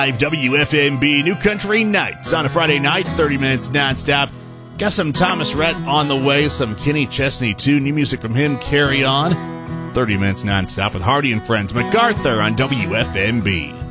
WFMB New Country Nights on a Friday night, 30 minutes nonstop. Got some Thomas Rhett on the way, some Kenny Chesney too. New music from him, Carry On. 30 minutes nonstop with Hardy and Friends. MacArthur on WFMB.